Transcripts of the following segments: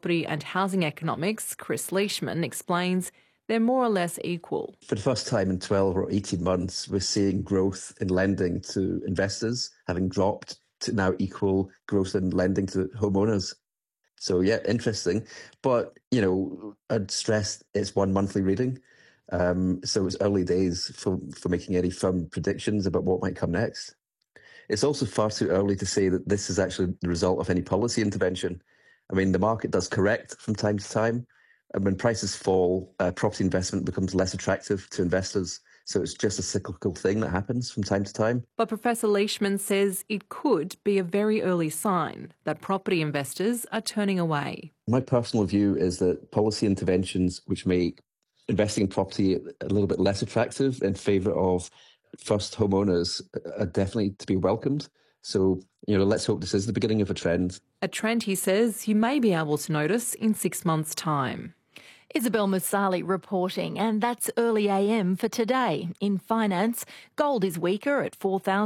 property and housing economics, Chris Leishman, explains they're more or less equal. For the first time in 12 or 18 months, we're seeing growth in lending to investors having dropped to now equal growth in lending to homeowners. So, yeah, interesting. But, I'd stress it's one monthly reading. So it's early days for making any firm predictions about what might come next. It's also far too early to say that this is actually the result of any policy intervention. I mean, the market does correct from time to time. And when prices fall, property investment becomes less attractive to investors. So it's just a cyclical thing that happens from time to time. But Professor Leishman says it could be a very early sign that property investors are turning away. My personal view is that policy interventions which make investing in property a little bit less attractive in favour of first homeowners are definitely to be welcomed. So, let's hope this is the beginning of a trend. A trend, he says, you may be able to notice in 6 months' time. Isabel Musali reporting, and that's early AM for today. In finance, gold is weaker at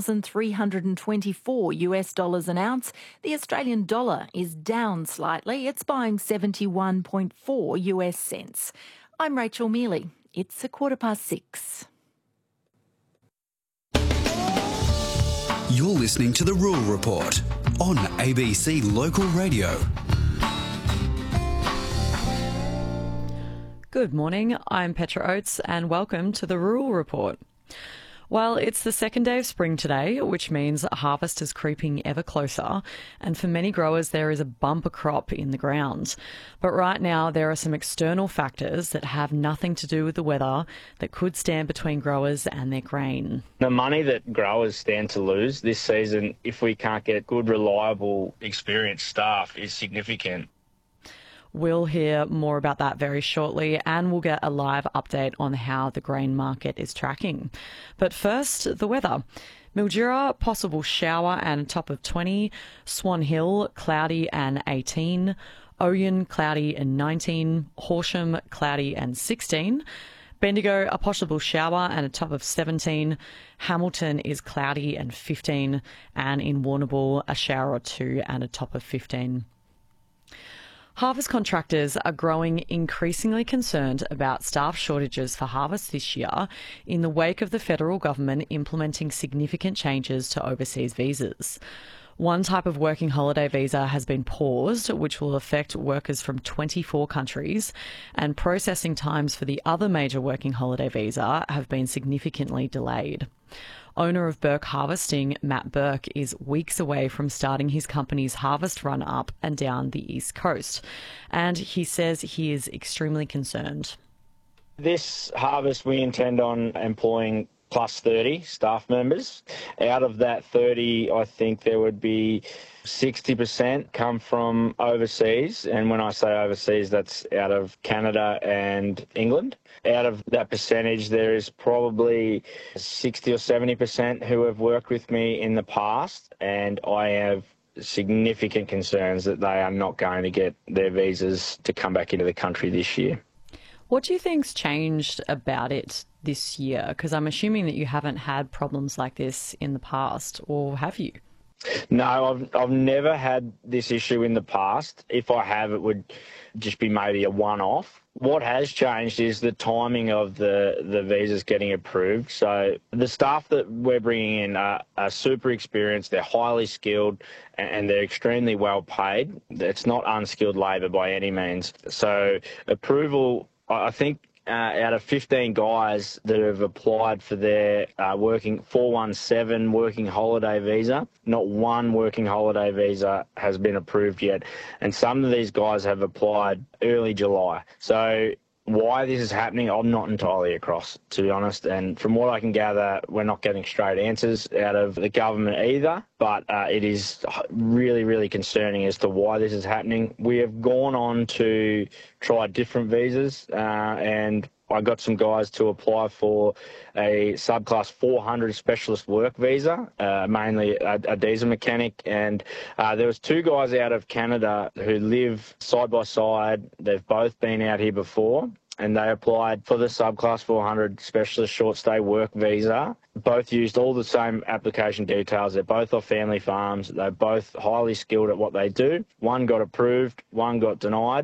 $4,324 an ounce. The Australian dollar is down slightly. It's buying 71.4 US cents. I'm Rachel Mealy. It's 6:15. You're listening to The Rural Report on ABC Local Radio. Good morning, I'm Petra Oates and welcome to The Rural Report. Well, it's the second day of spring today, which means harvest is creeping ever closer, and for many growers there is a bumper crop in the ground. But right now there are some external factors that have nothing to do with the weather that could stand between growers and their grain. The money that growers stand to lose this season, if we can't get good, reliable, experienced staff, is significant. We'll hear more about that very shortly, and we'll get a live update on how the grain market is tracking. But first, the weather. Mildura, possible shower and top of 20. Swan Hill, cloudy and 18. Oyen, cloudy and 19. Horsham, cloudy and 16. Bendigo, a possible shower and a top of 17. Hamilton is cloudy and 15. And in Warrnambool, a shower or two and a top of 15. Harvest contractors are growing increasingly concerned about staff shortages for harvest this year in the wake of the federal government implementing significant changes to overseas visas. One type of working holiday visa has been paused, which will affect workers from 24 countries, and processing times for the other major working holiday visa have been significantly delayed. Owner of Burke Harvesting, Matt Burke, is weeks away from starting his company's harvest run up and down the East Coast, and he says he is extremely concerned. This harvest we intend on employing plus 30 staff members. Out of that 30, I think there would be 60% come from overseas. And when I say overseas, that's out of Canada and England. Out of that percentage, there is probably 60 or 70% who have worked with me in the past. And I have significant concerns that they are not going to get their visas to come back into the country this year. What do you think's changed about it this year? Because I'm assuming that you haven't had problems like this in the past, or have you? No, I've never had this issue in the past. If I have, it would just be maybe a one-off. What has changed is the timing of the visas getting approved. So the staff that we're bringing in are super experienced, they're highly skilled, and they're extremely well paid. It's not unskilled labour by any means. So approval, I think, out of 15 guys that have applied for their working 417 working holiday visa, not one working holiday visa has been approved yet. And some of these guys have applied early July. So why this is happening, I'm not entirely across, to be honest. And from what I can gather, we're not getting straight answers out of the government either. But it is really, really concerning as to why this is happening. We have gone on to try different visas, and I got some guys to apply for a subclass 400 specialist work visa, mainly a diesel mechanic. And there was two guys out of Canada who live side by side. They've both been out here before, and they applied for the subclass 400 specialist short stay work visa. Both used all the same application details. They're both off family farms. They're both highly skilled at what they do. One got approved, one got denied.